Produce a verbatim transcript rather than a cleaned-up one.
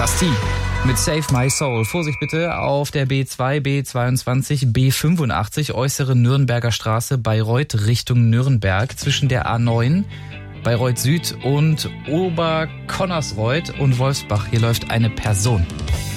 Bastille mit Save My Soul. Vorsicht bitte auf der B zwei, B zweiundzwanzig, B fünfundachtzig, äußere Nürnberger Straße, Bayreuth Richtung Nürnberg, zwischen der A neun, Bayreuth Süd und Oberconnersreuth und Wolfsbach. Hier läuft eine Person.